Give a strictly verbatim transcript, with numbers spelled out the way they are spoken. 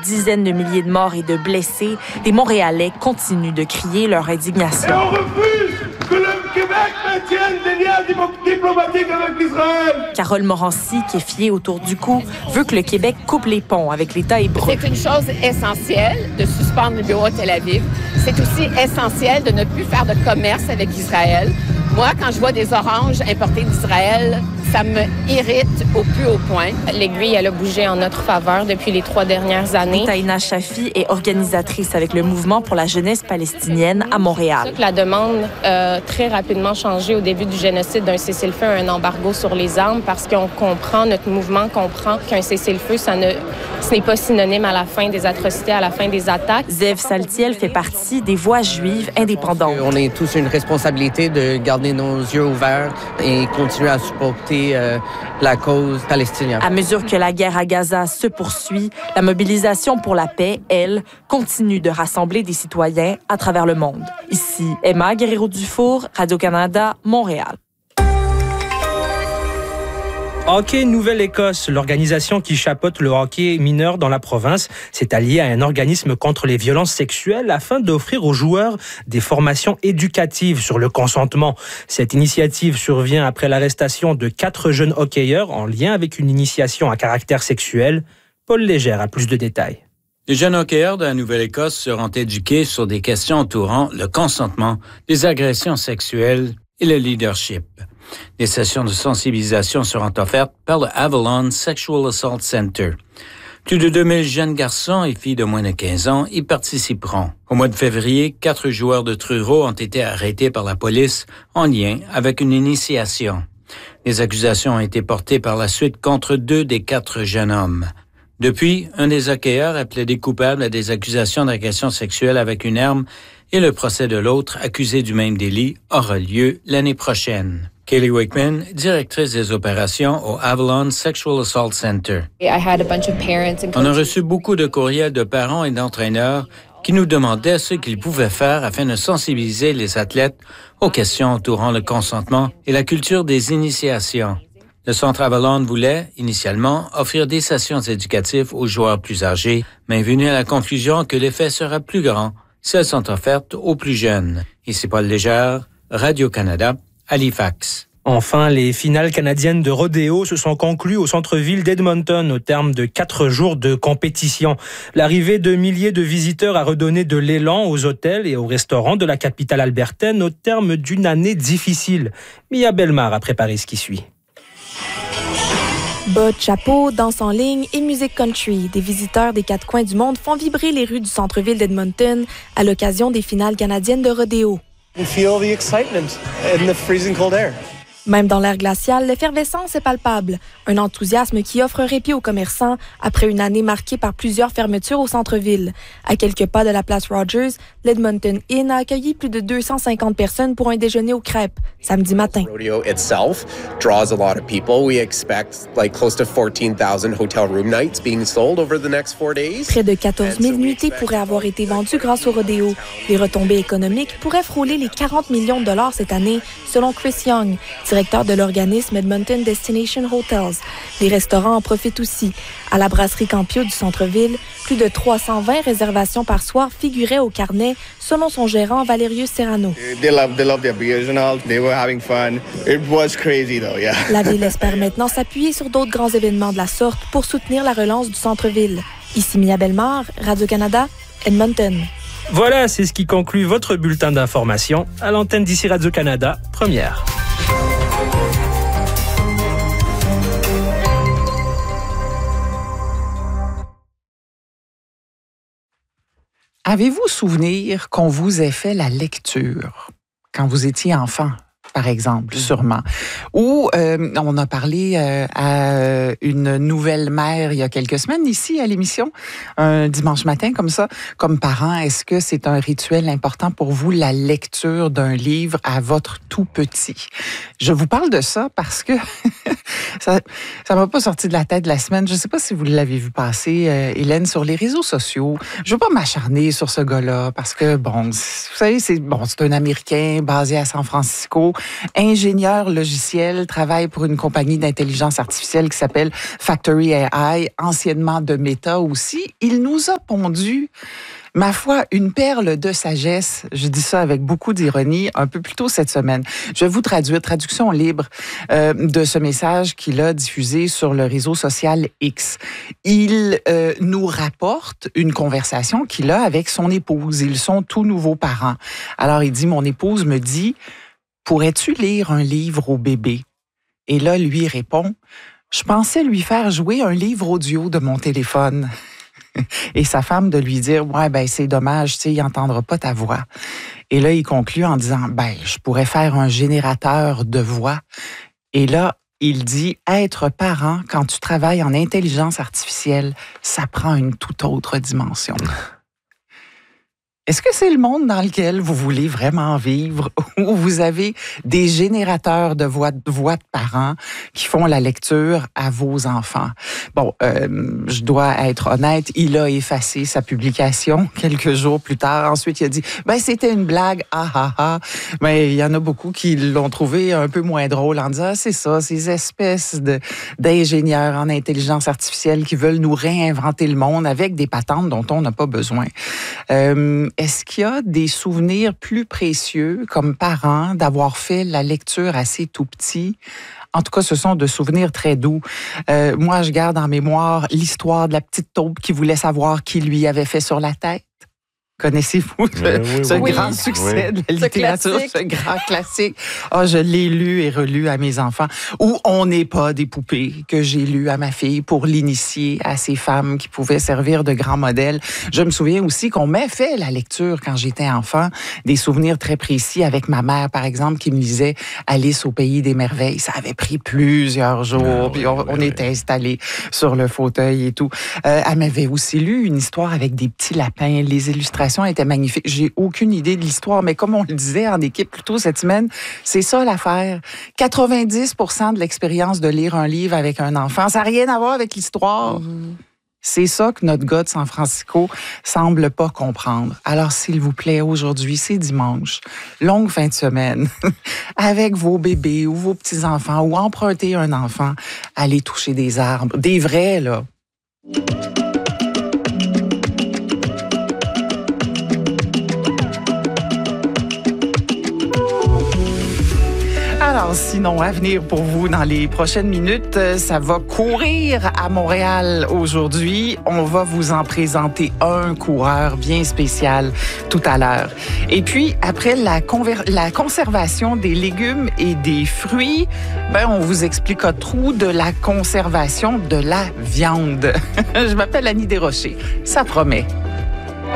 dizaines de milliers de morts et de blessés, les Montréalais continuent de crier leur indignation. Et on refuse que le Québec maintienne des liens diplomatiques avec l'Israël. Carole Morancy, qui est fiée autour du cou, veut que le Québec coupe les ponts avec l'État hébreu. C'est une chose essentielle de suspendre le bureau à Tel Aviv. C'est aussi essentiel de ne plus faire de commerce avec Israël. Moi, quand je vois des oranges importées d'Israël, ça me irrite au plus haut point. L'aiguille, elle a bougé en notre faveur depuis les trois dernières années. Taïna Chafi est organisatrice avec le mouvement pour la jeunesse palestinienne à Montréal. La demande a très rapidement changé au début du génocide d'un cessez-le-feu à un embargo sur les armes parce qu'on comprend, notre mouvement comprend qu'un cessez-le-feu, ça ne, ce n'est pas synonyme à la fin des atrocités, à la fin des attaques. Zev Saltiel fait partie des voix juives indépendantes. On a tous une responsabilité de garder nos yeux ouverts et continuer à supporter Euh, la cause palestinienne. À mesure que la guerre à Gaza se poursuit, la mobilisation pour la paix, elle, continue de rassembler des citoyens à travers le monde. Ici, Emma Guerrero-Dufour, Radio-Canada, Montréal. Hockey Nouvelle-Écosse, l'organisation qui chapeaute le hockey mineur dans la province, s'est alliée à un organisme contre les violences sexuelles afin d'offrir aux joueurs des formations éducatives sur le consentement. Cette initiative survient après l'arrestation de quatre jeunes hockeyeurs en lien avec une initiation à caractère sexuel. Paul Légère a plus de détails. Les jeunes hockeyeurs de la Nouvelle-Écosse seront éduqués sur des questions entourant le consentement, les agressions sexuelles et le leadership. Des sessions de sensibilisation seront offertes par le Avalon Sexual Assault Center. Plus de deux mille jeunes garçons et filles de moins de quinze ans y participeront. Au mois de février, quatre joueurs de Truro ont été arrêtés par la police en lien avec une initiation. Les accusations ont été portées par la suite contre deux des quatre jeunes hommes. Depuis, un des hockeyeurs a plaidé coupable à des accusations d'agression sexuelle avec une arme et le procès de l'autre, accusé du même délit, aura lieu l'année prochaine. Kaylee Wakeman, directrice des opérations au Avalon Sexual Assault Center. On a reçu beaucoup de courriels de parents et d'entraîneurs qui nous demandaient ce qu'ils pouvaient faire afin de sensibiliser les athlètes aux questions entourant le consentement et la culture des initiations. Le Centre Avalon voulait, initialement, offrir des sessions éducatives aux joueurs plus âgés, mais est venu à la conclusion que l'effet sera plus grand si elles sont offertes aux plus jeunes. Ici Paul Légère, Radio-Canada, Halifax. Enfin, les finales canadiennes de rodéo se sont conclues au centre-ville d'Edmonton au terme de quatre jours de compétition. L'arrivée de milliers de visiteurs a redonné de l'élan aux hôtels et aux restaurants de la capitale albertaine au terme d'une année difficile. Mia Bellemare a préparé ce qui suit. Bottes, chapeaux, danse en ligne et musique country. Des visiteurs des quatre coins du monde font vibrer les rues du centre-ville d'Edmonton à l'occasion des finales canadiennes de rodéo. You feel the excitement in the freezing cold air. Même dans l'air glacial, l'effervescence est palpable. Un enthousiasme qui offre un répit aux commerçants après une année marquée par plusieurs fermetures au centre-ville. À quelques pas de la place Rogers, l'Edmonton Inn a accueilli plus de deux cent cinquante personnes pour un déjeuner aux crêpes, samedi matin. Rodeo itself draws a lot of people. We expect like close to fourteen thousand hotel room nights being sold over the next four days. Près de quatorze mille nuitées pourraient avoir été vendues grâce au rodéo. Les retombées économiques pourraient frôler les quarante millions de dollars cette année, selon Chris Young, directeur de l'organisme Edmonton Destination Hotels. Les restaurants en profitent aussi. À la brasserie Campio du centre-ville, plus de trois cent vingt réservations par soir figuraient au carnet, selon son gérant Valerius Serrano. They love, they love the original. They were having fun. It was crazy though, yeah. La ville espère maintenant s'appuyer sur d'autres grands événements de la sorte pour soutenir la relance du centre-ville. Ici Mia Bellemare, Radio-Canada, Edmonton. Voilà, c'est ce qui conclut votre bulletin d'information à l'antenne d'ici Radio-Canada, première. Avez-vous souvenir qu'on vous ait fait la lecture quand vous étiez enfant, par exemple, sûrement? Ou euh, on a parlé euh, à une nouvelle mère il y a quelques semaines ici à l'émission, un dimanche matin comme ça. Comme parent, est-ce que c'est un rituel important pour vous, la lecture d'un livre à votre tout petit? Je vous parle de ça parce que ça ça m'a pas sorti de la tête la semaine. Je sais pas si vous l'avez vu passer, euh, Hélène, sur les réseaux sociaux. Je veux pas m'acharner sur ce gars-là parce que, bon, vous savez, c'est bon, c'est un Américain basé à San Francisco. ingénieur logiciel, travaille pour une compagnie d'intelligence artificielle qui s'appelle Factory A I, anciennement de Meta aussi. Il nous a pondu, ma foi, une perle de sagesse. Je dis ça avec beaucoup d'ironie un peu plus tôt cette semaine. Je vais vous traduire, traduction libre euh, de ce message qu'il a diffusé sur le réseau social X. Il euh, nous rapporte une conversation qu'il a avec son épouse. Ils sont tous nouveaux parents. Alors, il dit, mon épouse me dit, pourrais-tu lire un livre au bébé? Et là, lui répond, je pensais lui faire jouer un livre audio de mon téléphone. Et sa femme de lui dire, ouais, ben c'est dommage, tu sais, il n'entendra pas ta voix. Et là, il conclut en disant, ben, je pourrais faire un générateur de voix. Et là, il dit, être parent, quand tu travailles en intelligence artificielle, ça prend une toute autre dimension. Est-ce que c'est le monde dans lequel vous voulez vraiment vivre, où vous avez des générateurs de voix, de voix de parents qui font la lecture à vos enfants? Bon, euh, je dois être honnête, il a effacé sa publication quelques jours plus tard. Ensuite, il a dit, ben c'était une blague, ah ah ah. Mais il y en a beaucoup qui l'ont trouvé un peu moins drôle en disant, ah, c'est ça, ces espèces de, d'ingénieurs en intelligence artificielle qui veulent nous réinventer le monde avec des patentes dont on n'a pas besoin. Euh, Est-ce qu'il y a des souvenirs plus précieux, comme parents, d'avoir fait la lecture assez tout petit? En tout cas, ce sont de souvenirs très doux. Euh, moi, je garde en mémoire l'histoire de la petite taupe qui voulait savoir qui lui avait fait sur la tête. Connaissez-vous ce, oui, oui, ce oui, grand oui. succès oui. de la littérature, ce, ce grand classique? Ah, oh, je l'ai lu et relu à mes enfants. Ou On n'est pas des poupées, que j'ai lu à ma fille pour l'initier à ces femmes qui pouvaient servir de grands modèles. Je me souviens aussi qu'on m'a fait la lecture quand j'étais enfant, des souvenirs très précis avec ma mère, par exemple, qui me lisait Alice au pays des merveilles. Ça avait pris plusieurs jours, ah, puis on, oui, on oui. était installés sur le fauteuil et tout. Euh, elle m'avait aussi lu une histoire avec des petits lapins, les illustrations était magnifique. J'ai aucune idée de l'histoire, mais comme on le disait en équipe plus tôt cette semaine, c'est ça l'affaire. quatre-vingt-dix pour cent de l'expérience de lire un livre avec un enfant, ça n'a rien à voir avec l'histoire. Mm-hmm. C'est ça que notre gars de San Francisco semble pas comprendre. Alors, s'il vous plaît, aujourd'hui, c'est dimanche, longue fin de semaine, avec vos bébés ou vos petits-enfants, ou empruntez un enfant, allez toucher des arbres, des vrais, là. Alors, sinon, à venir pour vous dans les prochaines minutes, ça va courir à Montréal aujourd'hui. On va vous en présenter un coureur bien spécial tout à l'heure. Et puis, après la, conver- la conservation des légumes et des fruits, ben, on vous expliquera tout de la conservation de la viande. Je m'appelle Annie Desrochers. Ça promet.